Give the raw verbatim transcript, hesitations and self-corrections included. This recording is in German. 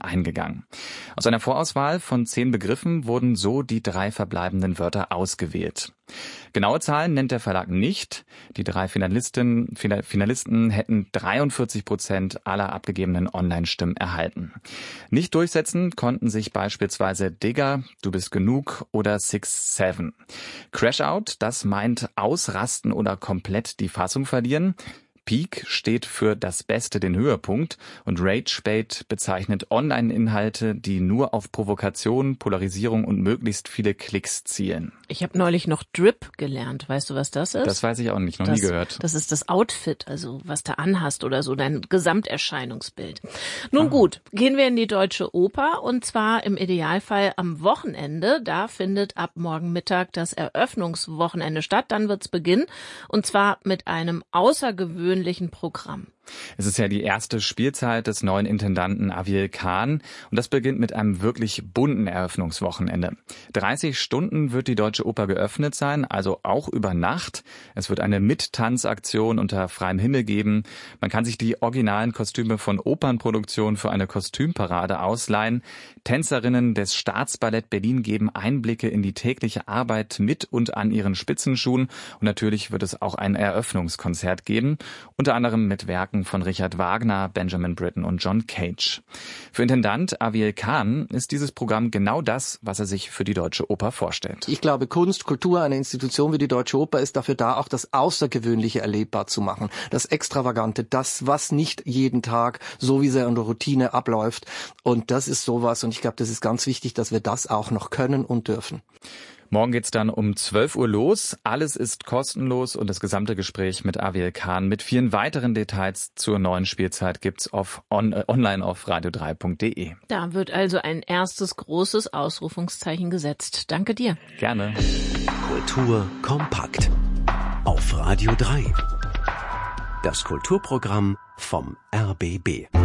eingegangen. Aus einer Vorauswahl von zehn Begriffen wurden so die drei verbleibenden Wörter ausgewählt. Genaue Zahlen nennt der Verlag nicht. Die drei Finalisten, Finalisten hätten dreiundvierzig Prozent aller abgegebenen Online-Stimmen erhalten. Nicht durchsetzen konnten sich beispielsweise Digger, Du bist genug oder Six Seven. Crashout, das meint ausrasten oder komplett die Fassung verlieren. Peak steht für das Beste, den Höhepunkt, und Ragebait bezeichnet Online-Inhalte, die nur auf Provokation, Polarisierung und möglichst viele Klicks zielen. Ich habe neulich noch Drip gelernt. Weißt du, was das ist? Das weiß ich auch nicht, noch das, nie gehört. Das ist das Outfit, also was du anhast oder so, dein Gesamterscheinungsbild. Nun ah. gut, gehen wir in die Deutsche Oper und zwar im Idealfall am Wochenende. Da findet ab morgen Mittag das Eröffnungswochenende statt. Dann wird's beginnen und zwar mit einem außergewöhnlichen Programm. Es ist ja die erste Spielzeit des neuen Intendanten Aviel Khan und das beginnt mit einem wirklich bunten Eröffnungswochenende. dreißig Stunden wird die Deutsche Oper geöffnet sein, also auch über Nacht. Es wird eine Mittanzaktion unter freiem Himmel geben. Man kann sich die originalen Kostüme von Opernproduktionen für eine Kostümparade ausleihen. Tänzerinnen des Staatsballett Berlin geben Einblicke in die tägliche Arbeit mit und an ihren Spitzenschuhen und natürlich wird es auch ein Eröffnungskonzert geben, unter anderem mit Werken von Richard Wagner, Benjamin Britten und John Cage. Für Intendant Aviel Khan ist dieses Programm genau das, was er sich für die Deutsche Oper vorstellt. Ich glaube, Kunst, Kultur, eine Institution wie die Deutsche Oper ist dafür da, auch das Außergewöhnliche erlebbar zu machen. Das Extravagante, das, was nicht jeden Tag so wie sehr in der Routine abläuft. Und das ist sowas. Und ich glaube, das ist ganz wichtig, dass wir das auch noch können und dürfen. Morgen geht's dann um zwölf Uhr los. Alles ist kostenlos und das gesamte Gespräch mit Aviel Khan mit vielen weiteren Details zur neuen Spielzeit gibt's auf on, äh, online auf radio drei punkt de. Da wird also ein erstes großes Ausrufungszeichen gesetzt. Danke dir. Gerne. Kultur kompakt auf Radio drei. Das Kulturprogramm vom R B B.